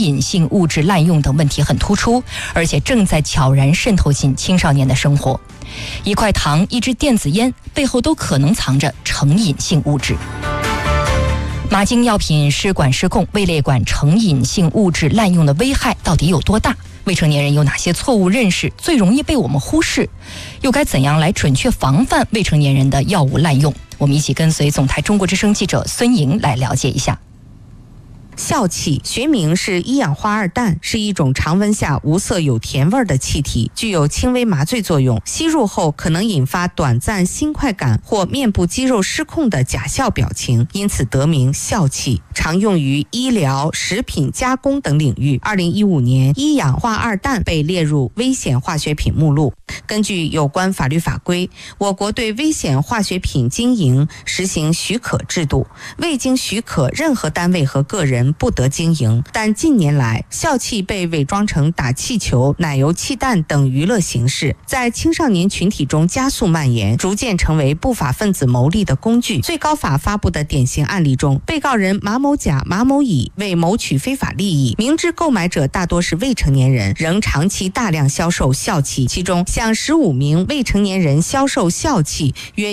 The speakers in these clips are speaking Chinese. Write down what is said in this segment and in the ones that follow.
瘾性物质滥用等问题很突出，而且正在悄然渗透进青少年的生活。一块糖、一支电子烟背后都可能藏着成瘾性物质。麻精药品失管失控、位列管成瘾性物质滥用的危害到底有多大？未成年人有哪些错误认识最容易被我们忽视？又该怎样来准确防范未成年人的药物滥用？我们一起跟随总台中国之声记者孙莹来了解一下。 笑气学名是一氧化二氮，是一种常温下无色有甜味的气体，具有轻微麻醉作用，吸入后可能引发短暂心快感或面部肌肉失控的假笑表情，因此得名笑气，常用于医疗、食品加工等领域。2015年，一氧化二氮被列入危险化学品目录。根据有关法律法规，我国对危险化学品经营实行许可制度，未经许可，任何单位和个人不得经营。但近年来，笑气被伪装成打气球、奶油气弹等娱乐形式，在青少年群体中加速蔓延，逐渐成为不法分子牟利的工具。最高法发布的典型案例中，被告人马某甲、马某乙为谋取非法利益，明知购买者大多是未成年人，仍长期大量销售笑气，其中向15名未成年人销售笑气约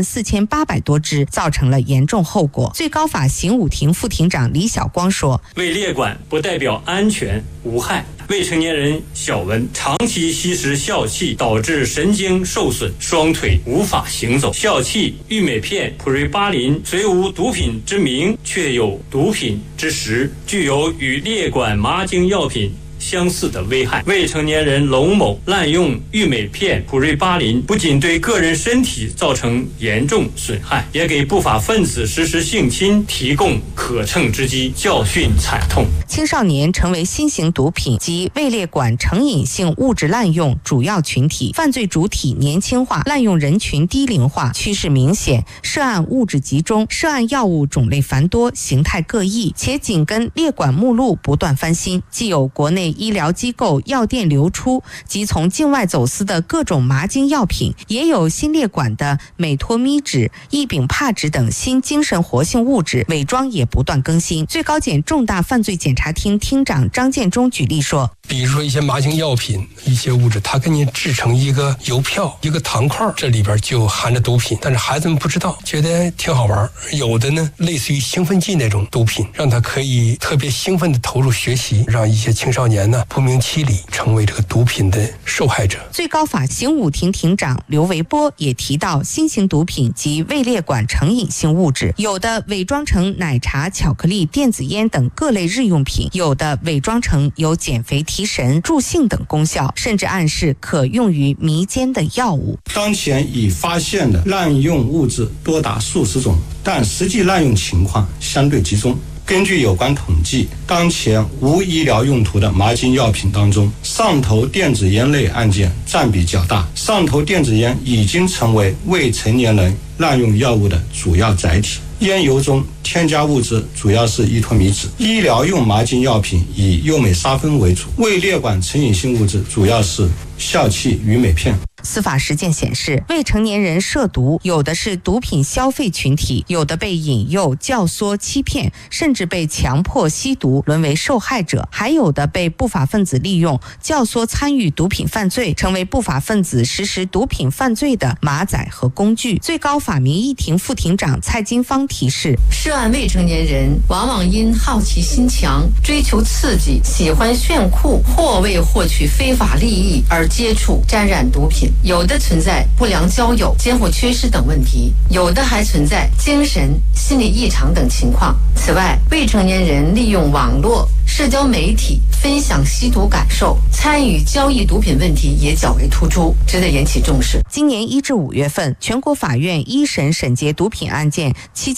14800多支，造成了严重后果。最高法刑五庭副庭长李晓光说， 未列管不代表安全无害，未成年人小文长期吸食笑气，导致神经受损，双腿无法行走。笑气、郁美片、普瑞巴林虽无毒品之名，却有毒品之实，具有与列管麻精药品相似的危害。未成年人龙某滥用郁美片、普瑞巴林，不仅对个人身体造成严重损害，也给不法分子实施性侵提供可乘之机，教训惨痛。 青少年成为新型毒品及未列管成瘾性物质滥用主要群体，犯罪主体年轻化，滥用人群低龄化，趋势明显，涉案物质集中，涉案药物种类繁多，形态各异，且紧跟列管目录不断翻新，既有国内医疗机构药店流出及从境外走私的各种麻精药品，也有新列管的美托咪酯、异丙帕酯等新精神活性物质，伪装也不断更新。最高检重大犯罪检察厅厅长张建忠举例说， 比如说一些麻精药品，一些物质它给你制成一个邮票、一个糖块，这里边就含着毒品，但是孩子们不知道，觉得挺好玩。有的呢类似于兴奋剂那种毒品，让他可以特别兴奋地投入学习，让一些青少年呢不明其里成为这个毒品的受害者。 最高法刑五庭庭长刘维波也提到，新型毒品及未列管成瘾性物质，有的伪装成奶茶、巧克力、电子烟等各类日用品，有的伪装成有减肥、提神、助兴等功效，甚至暗示可用于迷奸的药物。 当前已发现的滥用物质多达数十种，但实际滥用情况相对集中。根据有关统计，当前无医疗用途的麻精药品当中，上头电子烟类案件占比较大。上头电子烟已经成为未成年人滥用药物的主要载体。烟油中添加物质主要是依托咪酯，医疗用麻精药品以右美沙芬为主，未列管成瘾性物质主要是笑气、郁美片。 司法实践显示，未成年人涉毒，有的是毒品消费群体，有的被引诱、教唆、欺骗，甚至被强迫吸毒，沦为受害者，还有的被不法分子利用、教唆参与毒品犯罪，成为不法分子实施毒品犯罪的马仔和工具。最高法民一庭副庭长蔡金芳提示， 涉案未成年人往往因好奇心强、追求刺激、喜欢炫酷，或为获取非法利益而接触、沾染毒品，有的存在不良交友、监护缺失等问题，有的还存在精神、心理异常等情况。此外，未成年人利用网络、社交媒体分享吸毒感受，参与交易毒品问题也较为突出，值得引起重视。 今年1至5月份，全国法院一审审结毒品案件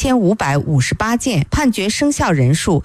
7558件，判决生效人数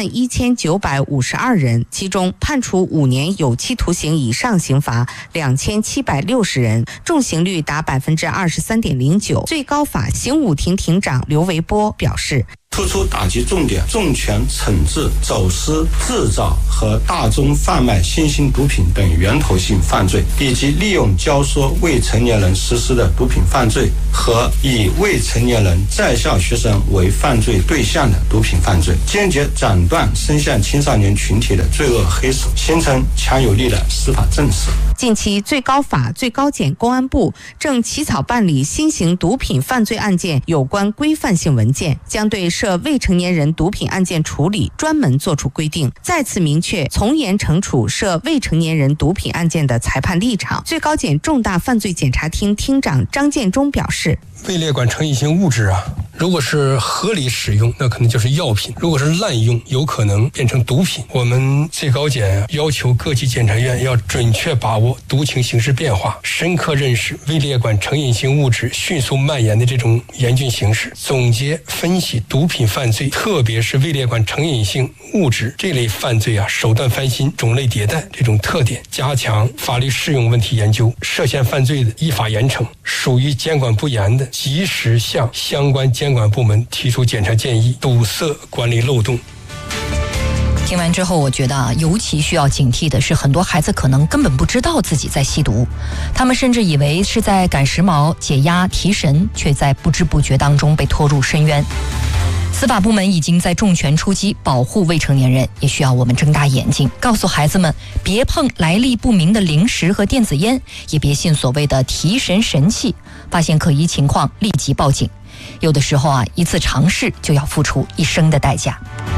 11952人，其中判处5年有期徒刑以上刑罚2760人，重刑率达23.09%。最高法刑五庭庭长刘维波表示， 突出打击重点，重拳惩治走私、制造和大宗贩卖新型毒品等源头性犯罪，以及利用教唆未成年人实施的毒品犯罪和以未成年人在校学生为犯罪对象的毒品犯罪，坚决斩断伸向青少年群体的罪恶黑手，形成强有力的司法震慑。 近期，最高法、最高检、公安部正起草办理新型毒品犯罪案件有关规范性文件，将对涉未成年人毒品案件处理专门作出规定，再次明确从严惩处涉未成年人毒品案件的裁判立场。最高检重大犯罪检察厅厅长张建忠表示， 位列管成瘾性物质啊，如果是合理使用，那可能就是药品；如果是滥用，有可能变成毒品。我们最高检要求各级检察院要准确把握毒情形势变化，深刻认识位列管成瘾性物质迅速蔓延的这种严峻形势，总结分析毒品犯罪，特别是位列管成瘾性物质这类犯罪啊，手段翻新、种类迭代这种特点，加强法律适用问题研究，涉嫌犯罪的依法严惩，属于监管不严的，及时向相关监管部门提出检查建议，堵塞管理漏洞。 听完之后，我觉得尤其需要警惕的是，很多孩子可能根本不知道自己在吸毒，他们甚至以为是在赶时髦、解压、提神，却在不知不觉当中被拖入深渊。司法部门已经在重拳出击保护未成年人，也需要我们睁大眼睛，告诉孩子们别碰来历不明的零食和电子烟，也别信所谓的提神神器，发现可疑情况立即报警。有的时候啊，一次尝试就要付出一生的代价。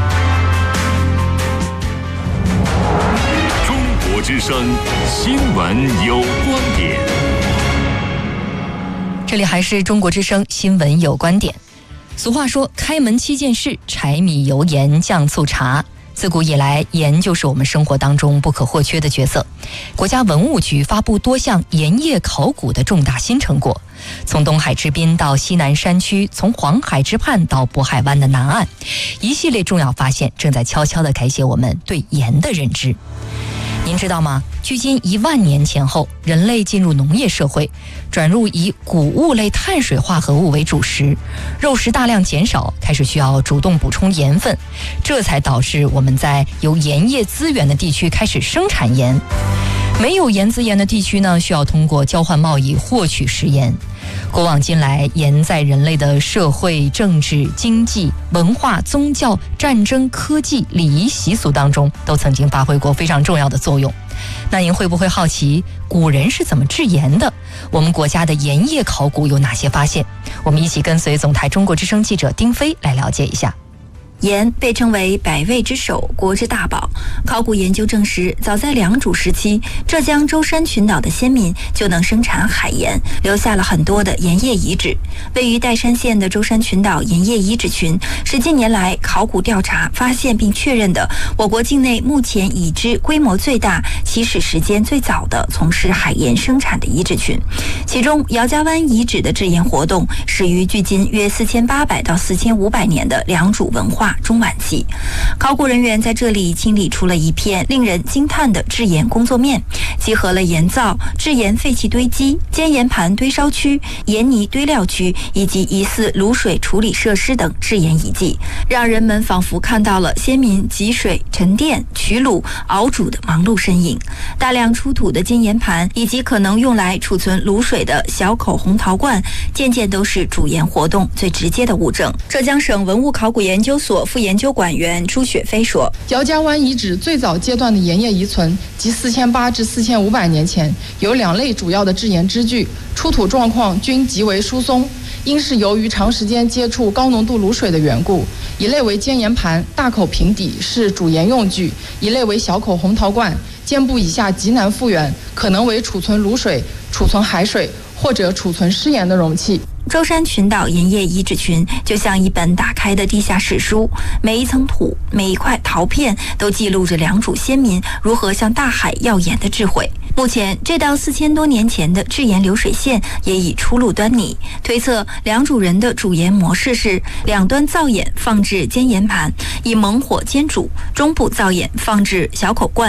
中国之声新闻有观点， 这里还是中国之声新闻有观点。俗话说，开门七件事，柴米油盐酱醋茶。自古以来，盐就是我们生活当中不可或缺的角色。国家文物局发布多项盐业考古的重大新成果，从东海之滨到西南山区，从黄海之畔到渤海湾的南岸，一系列重要发现正在悄悄地改写我们对盐的认知。您知道吗？距今1万年前后，人类进入农业社会，转入以谷物类碳水化合物为主食，肉食大量减少，开始需要主动补充盐分，这才导致我们在有盐业资源的地区开始生产盐。没有盐资源的地区呢，需要通过交换贸易获取食盐。古往今来，盐在人类的社会、政治、经济、文化、宗教、战争、科技、礼仪习俗当中都曾经发挥过非常重要的作用。那您会不会好奇，古人是怎么制盐的？我们国家的盐业考古有哪些发现？我们一起跟随总台中国之声记者丁飞来了解一下。 盐被称为百味之首，国之大宝。考古研究证实，早在良渚时期，浙江舟山群岛的先民就能生产海盐，留下了很多的盐业遗址。位于岱山县的舟山群岛盐业遗址群，是近年来考古调查发现并确认的我国境内目前已知规模最大、起始时间最早的从事海盐生产的遗址群。其中，姚家湾遗址的制盐活动始于距今约4800到4500年的良渚文化中晚期。考古人员在这里清理出了一片令人惊叹的制盐工作面，集合了盐灶、制盐废弃堆积、煎盐盘堆烧区、盐泥堆料区以及疑似卤水处理设施等制盐遗迹，让人们仿佛看到了先民汲水、沉淀、取卤、熬煮的忙碌身影。大量出土的煎盐盘以及可能用来储存卤水的小口红陶罐，件件都是煮盐活动最直接的物证。浙江省文物考古研究所副研究管员朱雪飞说， 姚家湾遗址最早阶段的盐业遗存即4800至4500年前，有2类主要的制盐支具，出土状况均极为疏松，因是由于长时间接触高浓度卤水的缘故。一类为煎盐盘，大口平底，是煮盐用具；一类为小口红陶罐，肩部以下极难复原，可能为储存卤水、储存海水或者储存湿盐的容器。 舟山群岛盐业遗址群就像一本打开的地下史书，每一层土、每一块陶片都记录着良渚先民如何向大海要盐的智慧。目前，这道4000多年前的制盐流水线也已初露端倪。推测，良渚人的煮盐模式是两端灶眼放置煎盐盘，以猛火煎煮，中部灶眼放置小口罐，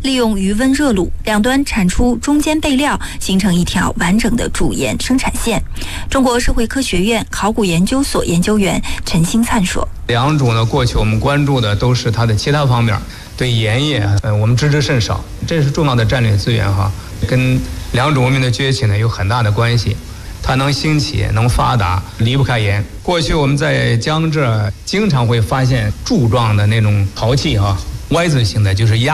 利用余温热卤，两端产出中间备料，形成一条完整的主盐生产线。中国社会科学院考古研究所研究员陈兴灿说：“ 良渚呢，过去我们关注的都是它的其他方面，对盐业我们知之甚少，这是重要的战略资源哈，跟良渚文明的崛起呢有很大的关系。它能兴起，能发达，离不开盐。过去我们在江浙经常会发现柱状的那种陶器哈，Y 字形的，就是鸭